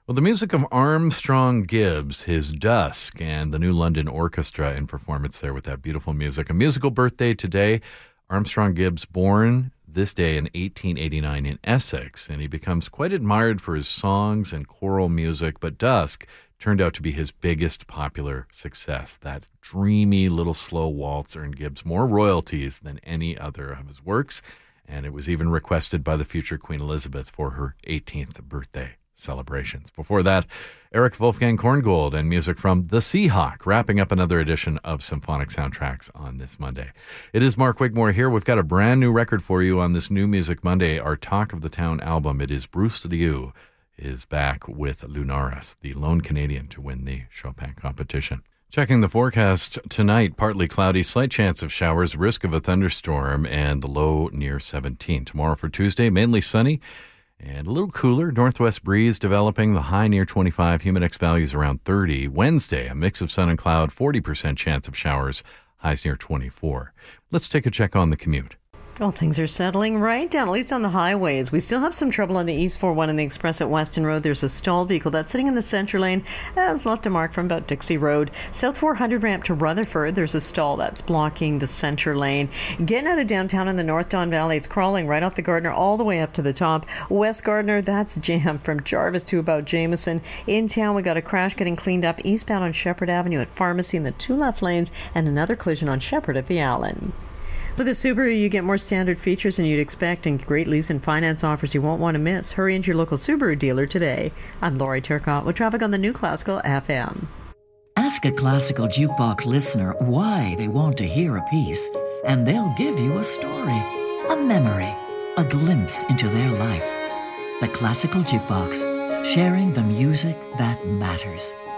Well, the music of Armstrong Gibbs, his Dusk, and the New London Orchestra in performance there with that beautiful music. A musical birthday today. Armstrong Gibbs, born this day in 1889 in Essex, and he becomes quite admired for his songs and choral music, but Dusk turned out to be his biggest popular success. That dreamy little slow waltz earned Gibbs more royalties than any other of his works, and it was even requested by the future Queen Elizabeth for her 18th birthday celebrations. Before that, Eric Wolfgang Korngold and music from The Seahawk, wrapping up another edition of Symphonic Soundtracks on this Monday. It is Mark Wigmore here. We've got a brand new record for you on this New Music Monday, our Talk of the Town album. It is Bruce Liu is back with Lunaris, the lone Canadian to win the Chopin competition. Checking the forecast tonight, partly cloudy, slight chance of showers, risk of a thunderstorm, and the low near 17. Tomorrow for Tuesday, mainly sunny and a little cooler. Northwest breeze developing, the high near 25, Humidex values around 30. Wednesday, a mix of sun and cloud, 40% chance of showers, highs near 24. Let's take a check on the commute. Well, things are settling right down, at least on the highways. We still have some trouble on the East 41 and the Express at Weston Road. There's a stalled vehicle that's sitting in the center lane. It's left a mark from about Dixie Road. South 400 ramp to Rutherford, there's a stall that's blocking the center lane. Getting out of downtown in the North Don Valley, it's crawling right off the Gardner all the way up to the top. West Gardner, that's jammed from Jarvis to about Jameson. In town, we got a crash getting cleaned up eastbound on Shepherd Avenue at Pharmacy in the two left lanes, and another collision on Shepherd at the Allen. With a Subaru, you get more standard features than you'd expect and great lease and finance offers you won't want to miss. Hurry into your local Subaru dealer today. I'm Lori Turcotte with traffic on the New Classical FM. Ask a Classical Jukebox listener why they want to hear a piece, and they'll give you a story, a memory, a glimpse into their life. The Classical Jukebox, sharing the music that matters.